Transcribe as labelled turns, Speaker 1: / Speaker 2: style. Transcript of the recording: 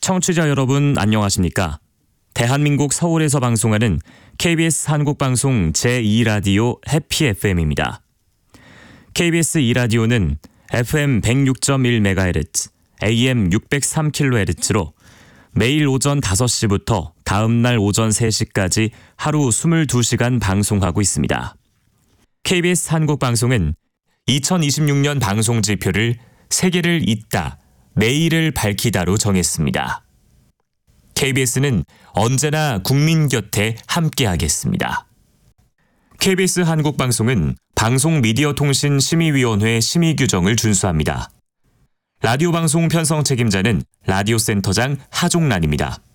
Speaker 1: 청취자 여러분 안녕하십니까? 대한민국 서울에서 방송하는 KBS 한국방송 제2라디오 해피 FM입니다. KBS 2라디오는 FM 106.1MHz, AM 603kHz로 매일 오전 5시부터 다음 날 오전 3시까지 하루 22시간 방송하고 있습니다. KBS 한국방송은 2026년 방송 지표를 세계를 잇다, 내일을 밝히다로 정했습니다. KBS는 언제나 국민 곁에 함께하겠습니다. KBS 한국방송은 방송미디어통신심의위원회 심의 규정을 준수합니다. 라디오 방송 편성 책임자는 라디오센터장 하종란입니다.